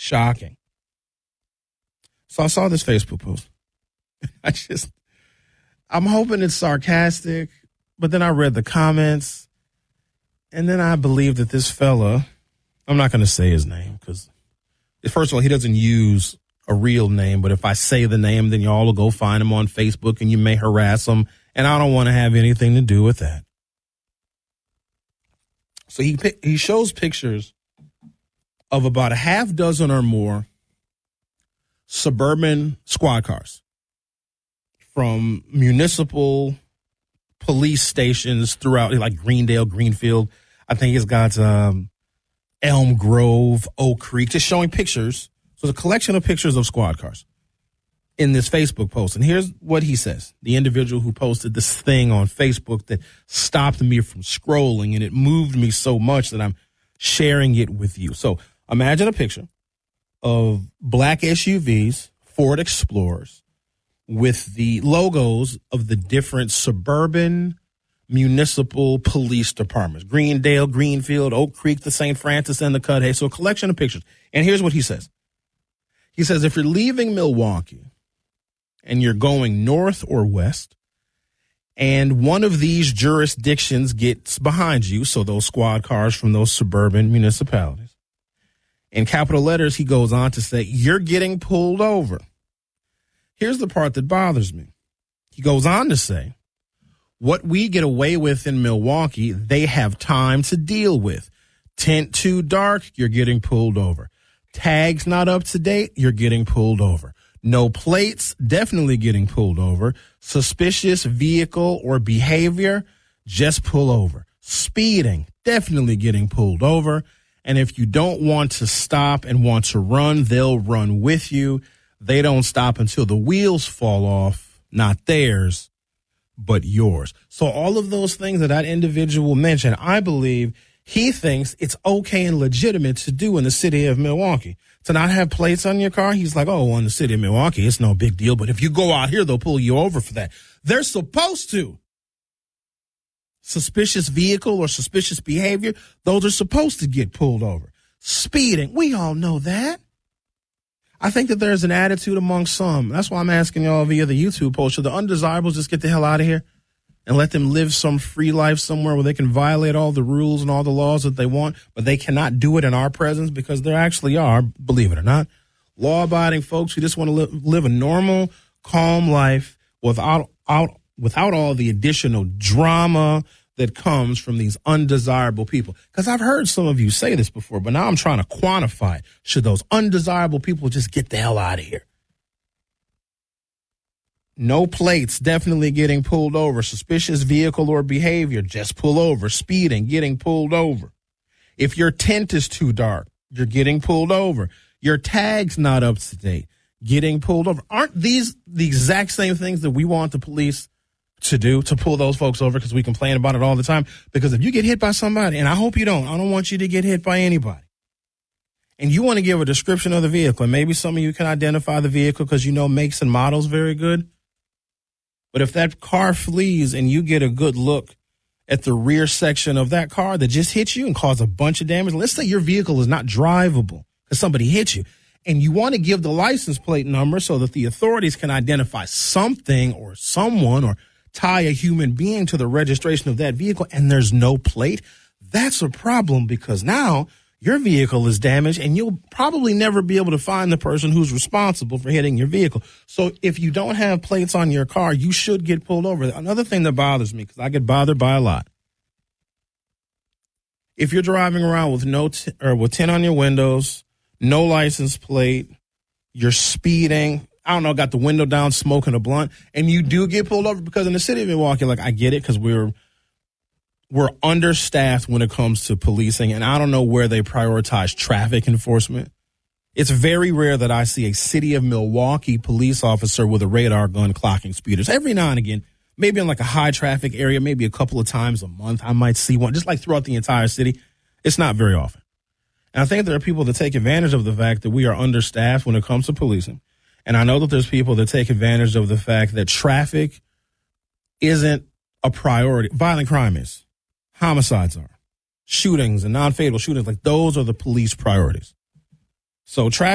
Shocking. So I saw this Facebook post. I'm hoping it's sarcastic, but then I read the comments, and then I believe that this fella, I'm not going to say his name because, first of all, he doesn't use a real name, but if I say the name, then y'all will go find him on Facebook and you may harass him, and I don't want to have anything to do with that. So he shows pictures of about a half dozen or more suburban squad cars from municipal police stations throughout, like Greendale, Greenfield. I think he's got Elm Grove, Oak Creek, just showing pictures. So it's a collection of pictures of squad cars in this Facebook post. And here's what he says. The individual who posted this thing on Facebook that stopped me from scrolling, and it moved me so much that I'm sharing it with you. So imagine a picture of black SUVs, Ford Explorers, with the logos of the different suburban municipal police departments. Greendale, Greenfield, Oak Creek, the St. Francis, and the Cudahy. So a collection of pictures. And here's what he says. He says, if you're leaving Milwaukee and you're going north or west, and one of these jurisdictions gets behind you, so those squad cars from those suburban municipalities, in capital letters, he goes on to say, you're getting pulled over. Here's the part that bothers me. He goes on to say, what we get away with in Milwaukee, they have time to deal with. Tint too dark, you're getting pulled over. Tags not up to date, you're getting pulled over. No plates, definitely getting pulled over. Suspicious vehicle or behavior, just pull over. Speeding, definitely getting pulled over. And if you don't want to stop and want to run, they'll run with you. They don't stop until the wheels fall off, not theirs, but yours. So all of those things that individual mentioned, I believe he thinks it's okay and legitimate to do in the city of Milwaukee. To not have plates on your car, he's like, oh, in the city of Milwaukee, it's no big deal. But if you go out here, they'll pull you over for that. They're supposed to. Suspicious vehicle or suspicious behavior, those are supposed to get pulled over. Speeding, we all know that. I think that there's an attitude among some. That's why I'm asking y'all via the YouTube poll, should the undesirables just get the hell out of here and let them live some free life somewhere where they can violate all the rules and all the laws that they want, but they cannot do it in our presence because there actually are, believe it or not, law-abiding folks who just want to live a normal, calm life without all the additional drama that comes from these undesirable people. Because I've heard some of you say this before, but now I'm trying to quantify it. Should those undesirable people just get the hell out of here? No plates, definitely getting pulled over. Suspicious vehicle or behavior, just pull over. Speeding, getting pulled over. If your tint is too dark, you're getting pulled over. Your tag's not up to date, getting pulled over. Aren't these the exact same things that we want the police to do, to pull those folks over? Because we complain about it all the time. Because if you get hit by somebody, and I hope you don't, I don't want you to get hit by anybody, and you want to give a description of the vehicle, and maybe some of you can identify the vehicle because you know makes and models very good. But if that car flees and you get a good look at the rear section of that car that just hit you and caused a bunch of damage, let's say your vehicle is not drivable because somebody hit you, and you want to give the license plate number so that the authorities can identify something or someone or tie a human being to the registration of that vehicle, and there's no plate, that's a problem because now your vehicle is damaged and you'll probably never be able to find the person who's responsible for hitting your vehicle. So if you don't have plates on your car, you should get pulled over. Another thing that bothers me, because I get bothered by a lot, if you're driving around with with tint on your windows, no license plate, you're speeding, I don't know, got the window down, smoking a blunt, and you do get pulled over, because in the city of Milwaukee, like, I get it, because we're understaffed when it comes to policing, and I don't know where they prioritize traffic enforcement. It's very rare that I see a city of Milwaukee police officer with a radar gun clocking speeders. Every now and again, maybe in like a high traffic area, maybe a couple of times a month, I might see one, just like throughout the entire city. It's not very often. And I think there are people that take advantage of the fact that we are understaffed when it comes to policing. And I know that there's people that take advantage of the fact that traffic isn't a priority. Violent crime is. Homicides are. Shootings and non-fatal shootings, like, those are the police priorities. So traffic